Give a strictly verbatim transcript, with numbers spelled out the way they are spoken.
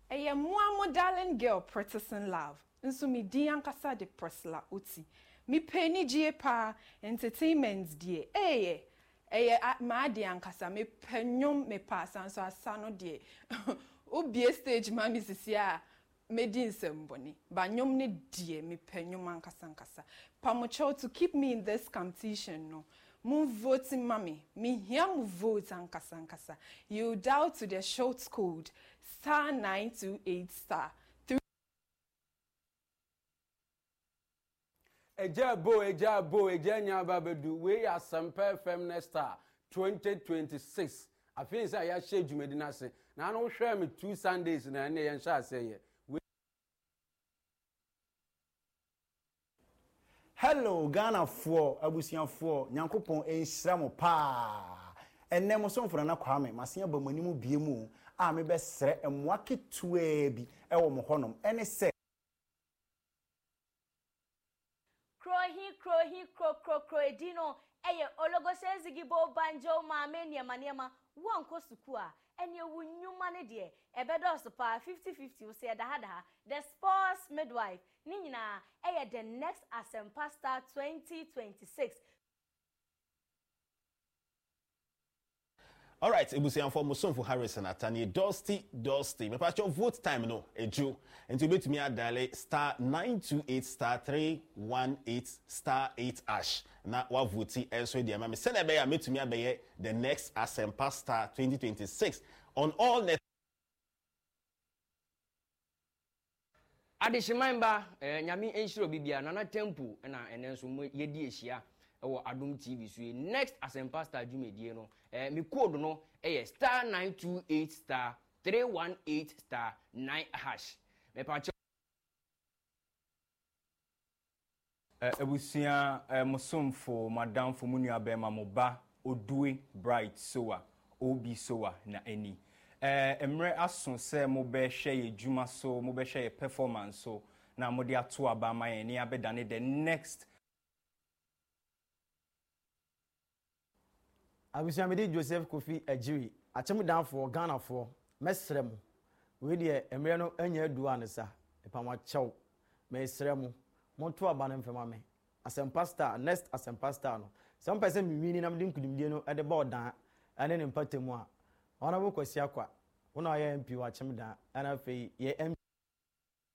Eye mo darling girl Practicing Love. Nso mi di ankasa de Priscilla Oti. Mi penny gie pa entertainment die. Eye eye ma di ankasa me penyom me pa sanso asano die. Obie stage ma mi sisia me di nsemboni. Ba nyom ne die me penyom ankasa ankasa. Pamocho to keep me in this competition no. Mu voting mommy. Me here mu vote ankasa ankasa. You dial to the short code star nine two eight star. Eja bo, eja bo, eja nyaba bedu. We are Semper F M Nesta twenty twenty-six. I feel say I share jumedi na se. Na no share me two Sundays na na yen sha say ye. Hello Ghana for abusian for Nyankopon enhira mo pa. Enne mo so mfora na kwame masen abamani mu bie mu a me be sere emwa ketua bi e wo mo honom ene se Krohi krohi kro kro kro edino eye ologosenzigbo banjo ma me niema niema wonko suku a ene wu nnwuma ne de ebedo so pa fifty fifty wo se da ha the sports midwife ni nyina eye the next Asempa Star twenty twenty-six. All right, Ebusian for Musonfo Harrison Atani Dusty Dusty. Me patch vote time no eju. And to bet me a dial star nine two eight star three one eight star eight ash. Na wa vote elsewhere there. Me send a be me to me a the next Asempa Star twenty twenty-six on all net. Adishimamba eh nyami enshiro bibia na na tempo na enenso yedi ehia ewo Adom T V so next Asempa Star Jumedie no eh me code no eh star nine two eight star three one eight star nine hash me pa eh ebusia eh Musomfo madam fo munua be ma moba Odue Bright Soa Obi Soa na eni eh emre aso se mo be hwe ye dwuma so mo be hwe ye performance so na mo de ato aba ma ye ni abedane the next Abusia mede Joseph Kofi Ajiri achem dan for Ghana for mesrem we de emre no anya adu anesa epama chew mesrem monto aba na mfema me Asempa Star next Asempa Star no some person mi wini na mde nkudimdie no e de board dan ane ne mpatemu a ona bo kwasi akwa wona ya M P wa achem dan ana fe ye